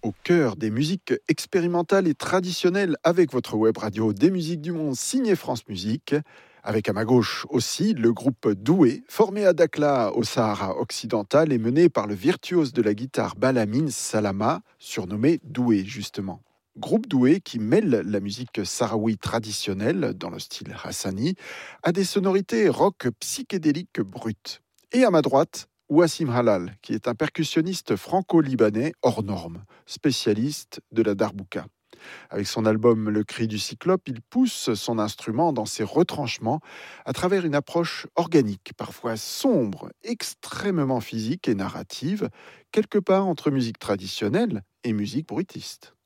au cœur des musiques expérimentales et traditionnelles avec votre web radio des musiques du monde signée France Musique. Avec à ma gauche aussi le groupe Doué, formé à Dakhla au Sahara occidental et mené par le virtuose de la guitare Balamine Salama, surnommé Doué justement. Groupe Doué qui mêle la musique sahraoui traditionnelle dans le style hassani à des sonorités rock psychédéliques brutes. Et à ma droite, Wassim Halal, qui est un percussionniste franco-libanais hors norme, spécialiste de la darbouka. Avec son album Le Cri du Cyclope, il pousse son instrument dans ses retranchements à travers une approche organique, parfois sombre, extrêmement physique et narrative, quelque part entre musique traditionnelle et musique bruitiste.